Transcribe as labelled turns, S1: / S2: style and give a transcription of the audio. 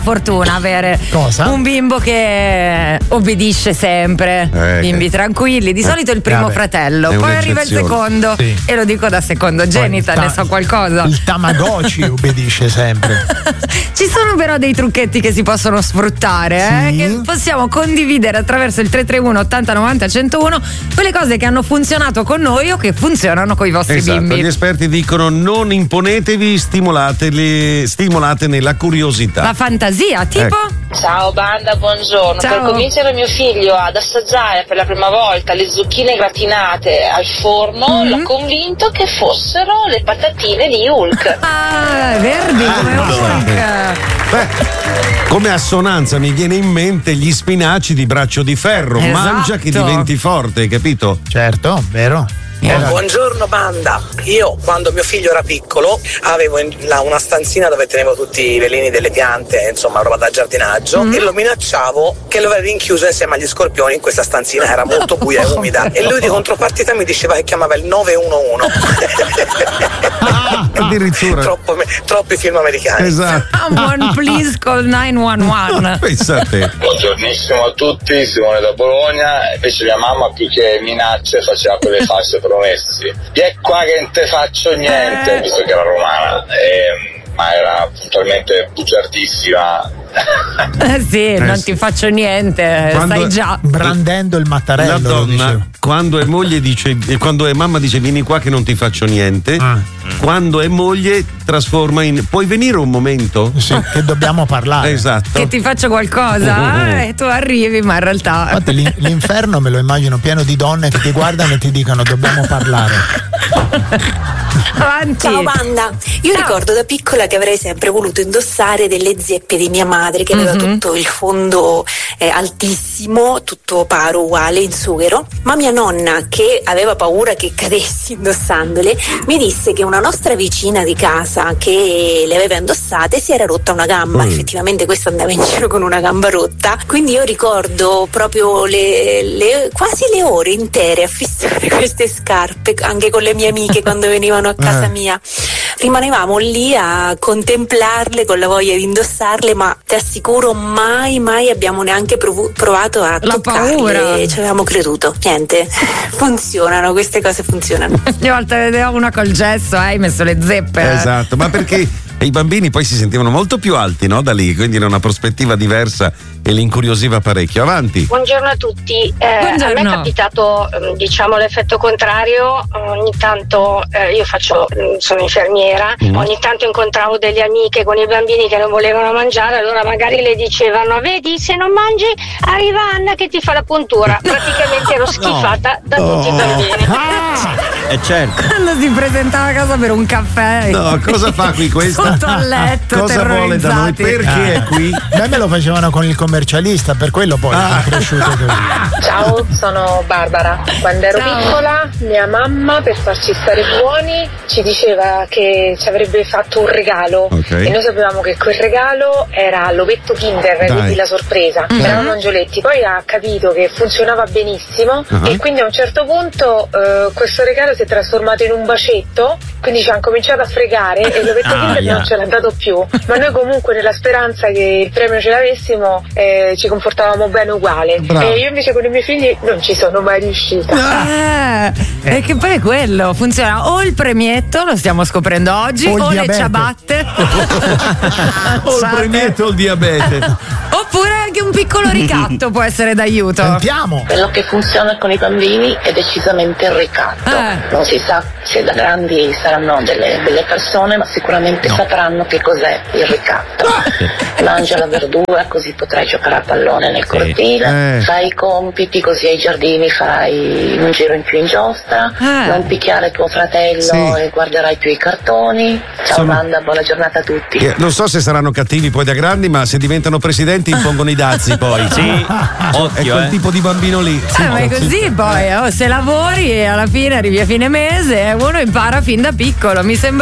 S1: fortuna avere un bimbo che obbedisce sempre, bimbi tranquilli, di solito il primo fratello, poi arriva il secondo e lo dico da secondogenita, ne so qualcosa.
S2: Il Tamagotchi obbedisce sempre.
S1: Ci sono però dei trucchetti che si possono sfruttare, che possiamo condividere attraverso il 331 80 90 101, quelle cose che hanno funzionato con noi o che funzionano con i vostri bimbi.
S3: Gli esperti dicono: non imponetevi, stimolate nella curiosità,
S1: la fantasia, tipo
S4: ciao banda, buongiorno.
S1: Ciao.
S4: Per convincere mio figlio ad assaggiare per la prima volta le zucchine gratinate al forno, l'ho convinto che fossero le patatine di Hulk.
S1: Verdi come Hulk.
S3: Come assonanza mi viene in mente gli spinaci di Braccio di Ferro. Mangia che diventi forte, hai capito?
S2: Certo, vero.
S5: Buongiorno banda, io quando mio figlio era piccolo avevo una stanzina dove tenevo tutti i veleni delle piante, insomma roba da giardinaggio, e lo minacciavo che lo avrei rinchiuso insieme agli scorpioni in questa stanzina, era molto buia e umida, e lui di contropartita mi diceva che chiamava il 911.
S3: Addirittura
S5: troppi film americani.
S3: Esatto.
S1: Someone please call 911.
S3: Pensate.
S6: Buongiornissimo a tutti, Simone da Bologna. Invece mia mamma più che minacce faceva quelle false promesse. Vieni qua che non te faccio niente, visto che era romana, ma era puntualmente bugiardissima.
S1: Non ti faccio niente, sai già.
S2: Brandendo il mattarello.
S3: La donna, quando è moglie quando è mamma dice vieni qua che non ti faccio niente, quando è moglie trasforma in puoi venire un momento?
S2: Sì, che dobbiamo parlare.
S3: Esatto.
S1: Che ti faccio qualcosa e tu arrivi, ma in realtà
S2: l'inferno me lo immagino pieno di donne che ti guardano e ti dicono dobbiamo parlare.
S1: Avanti.
S7: Ciao banda, io ricordo da piccola che avrei sempre voluto indossare delle zeppe di mia madre che aveva tutto il fondo altissimo, tutto paro uguale in sughero, ma mia nonna, che aveva paura che cadessi indossandole, mi disse che una nostra vicina di casa che le aveva indossate si era rotta una gamba. Effettivamente questa andava in giro con una gamba rotta, quindi io ricordo proprio quasi le ore intere a fissare queste scarpe anche con le mie amiche quando venivano a casa mia. Rimanevamo lì a contemplarle con la voglia di indossarle, ma ti assicuro mai abbiamo neanche provato a toccarle.
S1: Paura.
S7: Ci avevamo creduto. Niente, funzionano, queste cose funzionano.
S1: Ogni volta vedevo una col gesso, hai messo le zeppe.
S3: Esatto, ma perché i bambini poi si sentivano molto più alti, no? Da lì, quindi era una prospettiva diversa e li incuriosiva parecchio. Avanti.
S8: Buongiorno a tutti.
S1: Buongiorno.
S8: A me è capitato l'effetto contrario. Ogni tanto sono infermiera, ogni tanto incontravo delle amiche con i bambini che non volevano mangiare, allora magari le dicevano: vedi, se non mangi arriva Anna che ti fa la puntura. Praticamente ero schifata da tutti i bambini.
S3: Certo.
S1: Quando si presentava a casa per un caffè.
S3: No, cosa fa qui questa?
S1: Sotto al letto,
S3: cosa vuole da noi? Perché è qui?
S2: A me lo facevano con il commercialista, per quello poi sono cresciuto così.
S4: Ciao, sono Barbara. Quando ero piccola, mia mamma, per farci stare buoni, ci diceva che ci avrebbe fatto un regalo, e noi sapevamo che quel regalo era l'ovetto Kinder, quindi la sorpresa. Erano angioletti. Poi ha capito che funzionava benissimo e quindi a un certo punto questo regalo si è trasformato in un bacetto, quindi ci hanno cominciato a fregare e l'ovetto Kinder non ce l'ha dato più, ma noi comunque nella speranza che il premio ce l'avessimo ci comportavamo bene uguale. E io invece con i miei figli non ci sono mai riuscita.
S1: Perché poi è quello, funziona o il premietto, lo stiamo scoprendo oggi, o le ciabatte
S3: o il premietto o il diabete,
S1: oppure anche un piccolo ricatto può essere d'aiuto.
S2: Sentiamo.
S9: Quello che funziona con i bambini è decisamente il ricatto. Non si sa se da grandi saranno delle belle persone, ma sicuramente sapranno che cos'è il ricatto. Mangia la verdura così potrai giocare a pallone nel cortile, fai i compiti così ai giardini farai un giro in più in giostra, non picchiare tuo fratello e guarderai più i cartoni. Ciao banda, buona giornata a tutti.
S3: Non so se saranno cattivi poi da grandi, ma se diventano presidenti impongono i dazi poi. È quel tipo di bambino lì.
S1: Ma è così poi, se lavori e alla fine arrivi a fine mese uno impara fin da piccolo, mi sembra